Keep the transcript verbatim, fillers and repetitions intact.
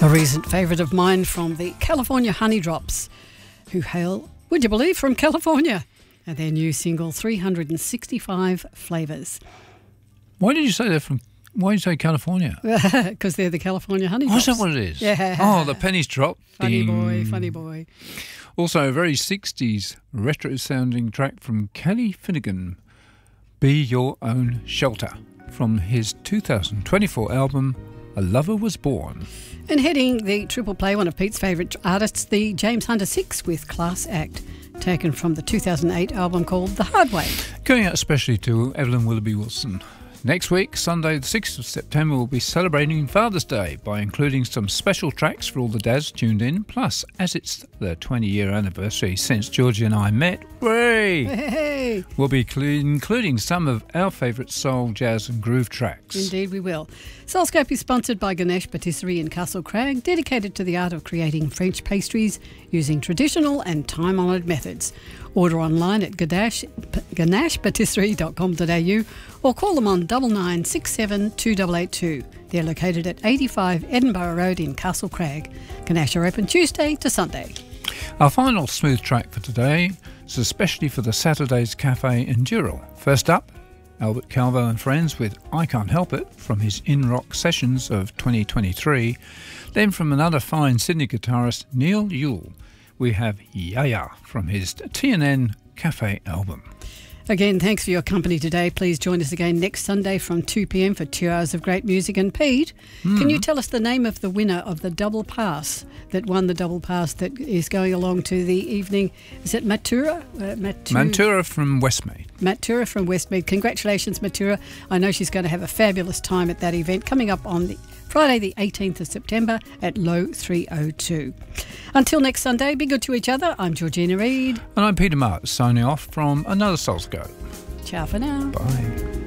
A recent favourite of mine from the California Honeydrops, who hail, would you believe, from California, and their new single three hundred sixty-five Flavours. Why did you say they're from, why did you say California? Because they're the California Honeydrops. Oh, is that what it is? Yeah. Oh, the pennies drop. Funny Ding. boy, funny boy. Also, a very sixties retro-sounding track from Kelly Finnegan, Be Your Own Shelter, from his two thousand twenty-four album, A Lover Was Born. And heading the triple play, one of Pete's favourite artists, the James Hunter Six with Class Act, taken from the two thousand eight album called The Hard Way. Going out especially to Evelyn Willoughby Wilson. Next week, Sunday the sixth of September, we'll be celebrating Father's Day by including some special tracks for all the dads tuned in. Plus, as it's the twenty-year anniversary since Georgie and I met, hooray! Hey! We'll be cl- including some of our favourite soul, jazz and groove tracks. Indeed we will. Soulscope is sponsored by Ganesh Patisserie in Castle Crag, dedicated to the art of creating French pastries using traditional and time-honoured methods. Order online at ganesh patisserie dot com dot a u or call them on double nine six seven two eight eight two. They're located at eighty-five Edinburgh Road in Castle Crag. Ganesh are open Tuesday to Sunday. Our final smooth track for today is especially for the Saturday's Cafe in Dural. First up, Albert Calvo and Friends with I Can't Help It from his In Rock Sessions of twenty twenty-three. Then from another fine Sydney guitarist, Neil Yule, we have Yaya from his T N N Cafe album. Again, thanks for your company today. Please join us again next Sunday from two p.m. for two hours of great music. And Pete, mm. can you tell us the name of the winner of the double pass that won the double pass that is going along to the evening? Is it Matura? Uh, Matu- Matura from Westmead. Matura from Westmead. Congratulations, Matura. I know she's going to have a fabulous time at that event coming up on the Friday the eighteenth of September at Low three oh two. Until next Sunday, be good to each other. I'm Georgina Reid. And I'm Peter Marks, signing off from another Soulscope. Ciao for now. Bye.